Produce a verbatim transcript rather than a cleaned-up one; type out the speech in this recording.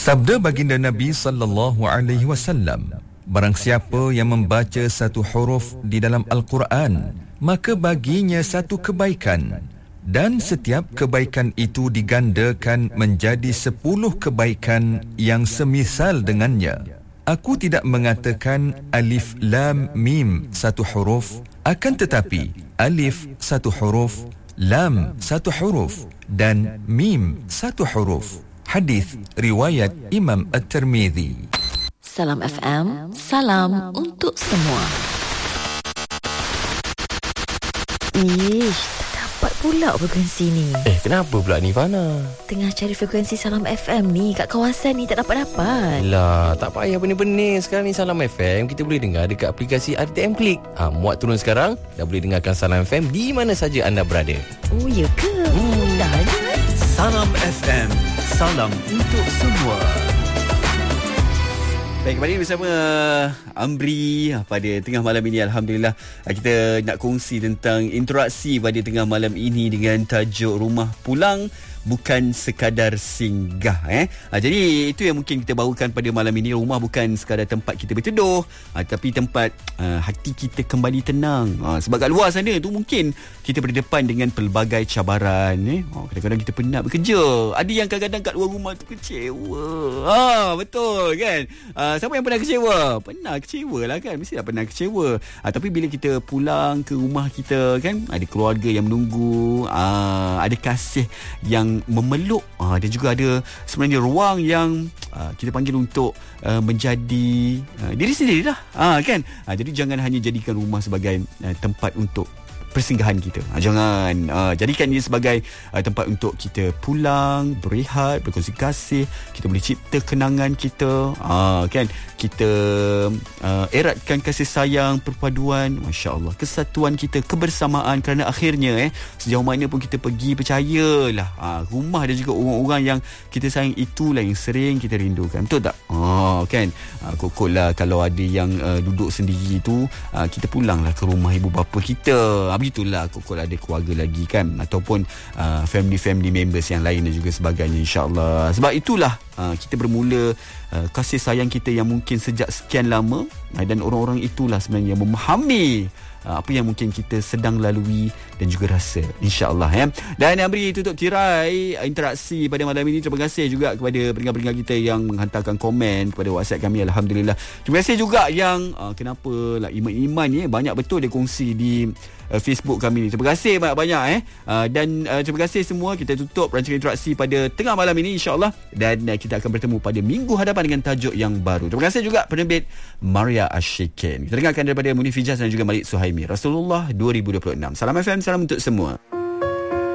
Sabda baginda Nabi sallallahu alaihi wasallam, barang siapa yang membaca satu huruf di dalam Al-Quran, maka baginya satu kebaikan, dan setiap kebaikan itu digandakan menjadi sepuluh kebaikan yang semisal dengannya. Aku tidak mengatakan alif lam mim satu huruf, akan tetapi alif satu huruf, lam satu huruf, dan mim satu huruf. Hadis riwayat Imam At-Tirmizi. Salam F M, salam untuk semua. Ish, tak dapat pula frekuensi ni. Eh, kenapa pula ni, Fana? Tengah cari frekuensi Salam F M ni kat kawasan ni tak dapat-dapat. Lah, tak payah benih-benih. Sekarang ni Salam F M kita boleh dengar dekat aplikasi R T M Click. Ha, muat turun sekarang, dah boleh dengarkan Salam F M di mana saja anda berada. Oh, ya ke? Hmm. Dah je. Salam F M, salam untuk semua. Baik, kembali bersama Amri pada tengah malam ini. Alhamdulillah, kita nak kongsi tentang interaksi pada tengah malam ini dengan tajuk Rumah Pulang Bukan Sekadar Singgah. eh. Ha, jadi itu yang mungkin kita bawakan pada malam ini. Rumah bukan sekadar tempat kita berteduh, ha, tapi tempat ha, hati kita kembali tenang. Ha, sebab kat luar sana tu mungkin kita berdepan dengan pelbagai cabaran. Eh. Ha, kadang-kadang kita penat bekerja. Ada yang kadang-kadang kat luar rumah tu kecewa. Ha, betul kan? Ha, siapa yang pernah kecewa? Pernah kecewa lah kan? Mesti dah pernah kecewa. Ha, tapi bila kita pulang ke rumah kita kan, ada keluarga yang menunggu, ha, ada kasih yang memeluk, ha, dan juga ada sebenarnya ruang yang ha, kita panggil untuk uh, menjadi uh, diri sendiri lah, ha, kan? Ha, jadi jangan hanya jadikan rumah sebagai uh, tempat untuk persinggahan kita. Ha, jangan uh, jadikan ia sebagai uh, tempat untuk kita pulang, berehat, berkongsi kasih. Kita boleh cipta kenangan kita, uh, kan? Kita uh, eratkan kasih sayang, perpaduan, masya-Allah, kesatuan kita, kebersamaan. Kerana akhirnya eh sejauh mana pun kita pergi, percayalah, uh, rumah dan juga orang-orang yang kita sayang itulah yang sering kita rindukan. Betul tak? Oh, kan? Uh, Kokotlah kalau ada yang uh, duduk sendiri tu, uh, kita pulanglah ke rumah ibu bapa kita. Uh, begitulah, kokot ada keluarga lagi kan, ataupun uh, family-family members yang lain dan juga sebagainya, insya-Allah. Sebab itulah uh, kita bermula uh, kasih sayang kita yang mungkin sejak sekian lama, uh, dan orang-orang itulah sebenarnya memahami uh, apa yang mungkin kita sedang lalui dan juga rasa, insya-Allah ya. Dan Amri tutup tirai interaksi pada malam ini. Terima kasih juga kepada pendengar-pendengar kita yang menghantarkan komen kepada WhatsApp kami. Alhamdulillah. Terima kasih juga yang uh, kenapa lah iman-iman ni eh, banyak betul dia kongsi di Uh, Facebook kami ni. Terima kasih banyak-banyak eh. Uh, dan uh, terima kasih semua. Kita tutup rancangan interaksi pada tengah malam ini, insya-Allah, dan uh, kita akan bertemu pada minggu hadapan dengan tajuk yang baru. Terima kasih juga penerbit Maria Ashikin. Kita dengarkan daripada Munif Hijaz dan juga Malik Suhaimi, Rasulullah dua ribu dua puluh enam. Salam F M, salam untuk semua.